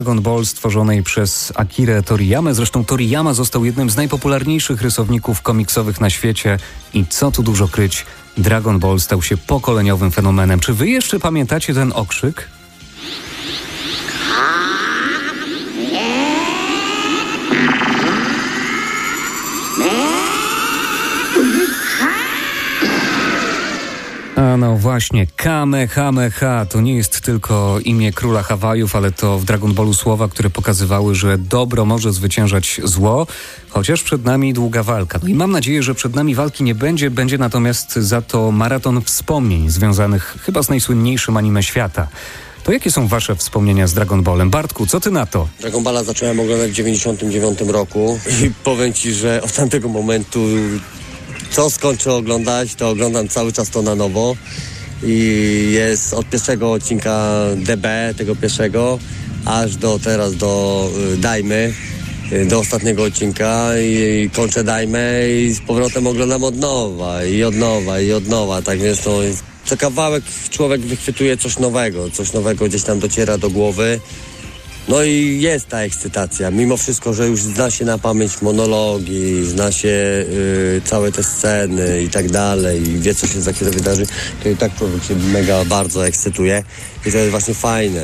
Dragon Ball stworzonej przez Akirę Toriyamę. Zresztą Toriyama został jednym z najpopularniejszych rysowników komiksowych na świecie i co tu dużo kryć, Dragon Ball stał się pokoleniowym fenomenem. Czy wy jeszcze pamiętacie ten okrzyk? A no właśnie, Kamehameha to nie jest tylko imię króla Hawajów, ale to w Dragon Ballu słowa, które pokazywały, że dobro może zwyciężać zło, chociaż przed nami długa walka. No i mam nadzieję, że przed nami walki nie będzie, będzie natomiast za to maraton wspomnień związanych chyba z najsłynniejszym anime świata. To jakie są wasze wspomnienia z Dragon Ballem? Bartku, co ty na to? Dragon Balla zacząłem oglądać w 1999 roku i powiem ci, że od tamtego momentu co skończę oglądać, to oglądam cały czas to na nowo i jest od pierwszego odcinka DB, tego pierwszego, aż do teraz do Dajmy, do ostatniego odcinka i kończę Dajmę i z powrotem oglądam od nowa i od nowa i od nowa, tak więc to jest, co kawałek człowiek wychwytuje coś nowego gdzieś tam dociera do głowy. No i jest ta ekscytacja, mimo wszystko, że już zna się na pamięć monologi, zna się całe te sceny i tak dalej i wie, co się za chwilę wydarzy, to i tak człowiek się mega bardzo ekscytuje i to jest właśnie fajne.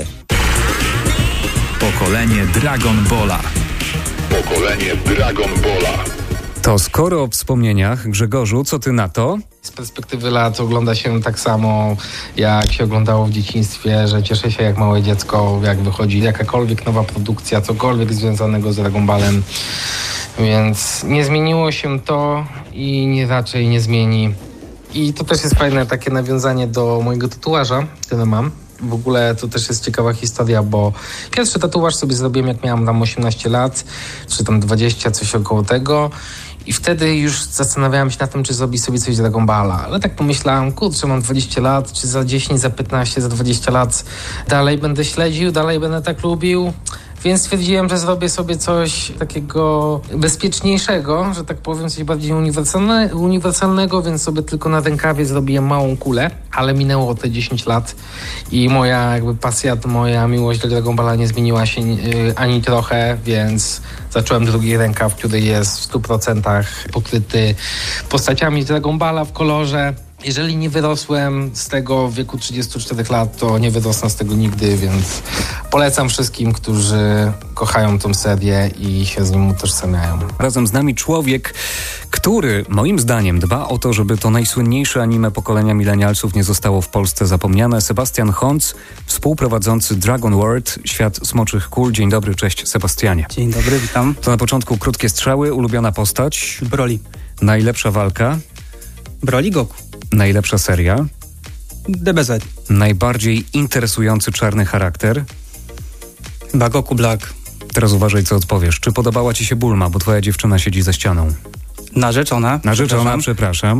Pokolenie Dragon Balla. Pokolenie Dragon Balla. To skoro o wspomnieniach, Grzegorzu, co ty na to? Z perspektywy lat ogląda się tak samo, jak się oglądało w dzieciństwie, że cieszę się jak małe dziecko, jak wychodzi jakakolwiek nowa produkcja, cokolwiek związanego z Dragon Ballem. Więc nie zmieniło się to i raczej nie zmieni. I to też jest fajne takie nawiązanie do mojego tatuaża, który mam. W ogóle to też jest ciekawa historia, bo pierwszy tatuaż sobie zrobiłem, jak miałem tam 18 lat, czy tam 20, coś około tego. I wtedy już zastanawiałem się nad tym, czy zrobić sobie coś z Dragon Balla. Ale tak pomyślałem, kurczę, mam 20 lat, czy za 10, za 15, za 20 lat dalej będę śledził, dalej będę tak lubił. Więc stwierdziłem, że zrobię sobie coś takiego bezpieczniejszego, że tak powiem, coś bardziej uniwersalnego, więc sobie tylko na rękawie zrobiłem małą kulę, ale minęło te 10 lat i moja jakby pasja, moja miłość do Dragon Balla nie zmieniła się ani trochę, więc zacząłem drugi rękaw, który jest w 100% pokryty postaciami z Dragon Balla w kolorze. Jeżeli nie wyrosłem z tego w wieku 34 lat, to nie wyrosnę z tego nigdy, więc polecam wszystkim, którzy kochają tą serię i się z nim utożsamiają. Razem z nami człowiek, który moim zdaniem dba o to, żeby to najsłynniejsze anime pokolenia milenialsów nie zostało w Polsce zapomniane. Sebastian Honc, współprowadzący Dragon World, Świat Smoczych Kul. Dzień dobry, cześć Sebastianie. Dzień dobry, witam. To na początku krótkie strzały, ulubiona postać? Broly. Najlepsza walka? Broly Goku. Najlepsza seria? DBZ. Najbardziej interesujący czarny charakter? Chyba Goku Black. Teraz uważaj, co odpowiesz. Czy podobała ci się Bulma, bo twoja dziewczyna siedzi za ścianą? Narzeczona. Przepraszam.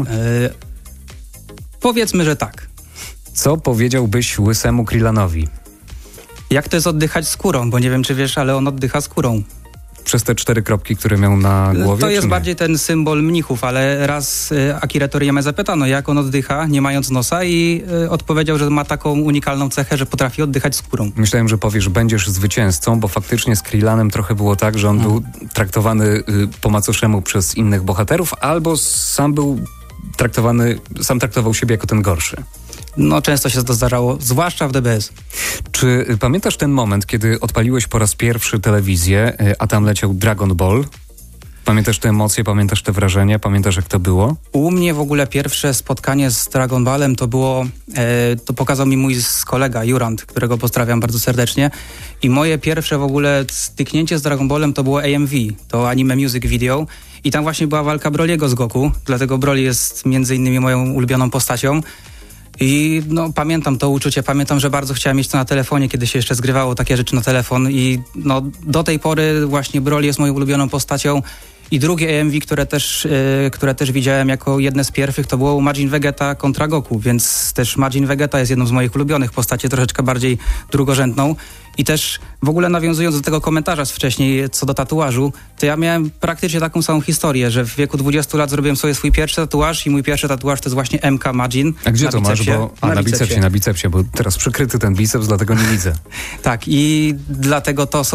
Powiedzmy, że tak. Co powiedziałbyś łysemu Krillanowi? Jak to jest oddychać skórą? Bo nie wiem, czy wiesz, ale on oddycha skórą. Przez te 4 kropki, które miał na głowie? To jest bardziej ten symbol mnichów, ale raz Akirę Toriyamę zapytano, jak on oddycha, nie mając nosa i odpowiedział, że ma taką unikalną cechę, że potrafi oddychać skórą. Myślałem, że powiesz, będziesz zwycięzcą, bo faktycznie z Krillanem trochę było tak, że on był traktowany po macoszemu przez innych bohaterów, albo sam traktował siebie jako ten gorszy. No często się to zdarzało, zwłaszcza w DBS. Czy pamiętasz ten moment, kiedy odpaliłeś po raz pierwszy telewizję, a tam leciał Dragon Ball? Pamiętasz te emocje, pamiętasz te wrażenia, pamiętasz jak to było? U mnie w ogóle pierwsze spotkanie z Dragon Ballem to było, to pokazał mi mój kolega Jurand, którego pozdrawiam bardzo serdecznie. I moje pierwsze w ogóle styknięcie z Dragon Ballem to było AMV, to Anime Music Video. I tam właśnie była walka Broly'ego z Goku, dlatego Broly jest między innymi moją ulubioną postacią. I no, pamiętam to uczucie, pamiętam, że bardzo chciałem mieć to na telefonie, kiedy się jeszcze zgrywało takie rzeczy na telefon i no, do tej pory właśnie Broly jest moją ulubioną postacią. I drugie AMV, które też widziałem jako jedne z pierwszych, to było Majin Vegeta kontra Goku, więc też Majin Vegeta jest jedną z moich ulubionych postaci, troszeczkę bardziej drugorzędną. I też w ogóle nawiązując do tego komentarza z wcześniej co do tatuażu, to ja miałem praktycznie taką samą historię, że w wieku 20 lat zrobiłem sobie swój pierwszy tatuaż i mój pierwszy tatuaż to jest właśnie MK Majin. A gdzie to masz? Na bicepsie, bo teraz przykryty ten biceps, dlatego nie widzę. Tak, i dlatego to